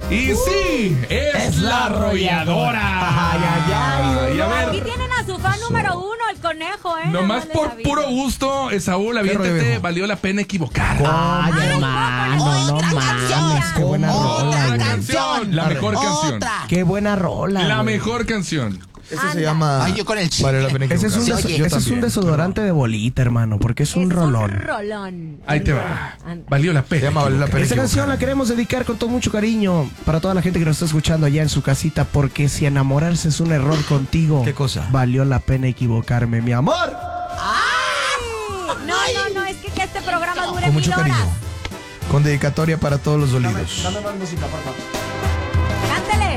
Y sí, es la arrolladora. Ay, ay, ay. Y a ver, Aquí tienen a su fan número 1, el conejo, ¿eh? nomás les por aviso. puro gusto, Saúl, aviéntate, valió la pena equivocar. Ay, hermano, no mames. Qué buena rola, güey. canción. La mejor canción. Qué buena rola. La güey. mejor canción. Ese se llama. Ay, yo con el Vale la pena Ese es un, equivocarse. Oye, ese es un desodorante de bolita, hermano, porque es un rolón. Un rolón. Ahí te va. Valió la pena. Se llama Vale la pena Esta canción la equivocarse. queremos dedicar con todo mucho cariño para toda la gente que nos está escuchando allá en su casita, porque si enamorarse es un error contigo, ¿Qué cosa? valió la pena equivocarme, mi amor. No, es que este programa dure Con mucho 1000 horas. cariño. Con dedicatoria para todos los dolidos. Dame más música, por favor. Cántele.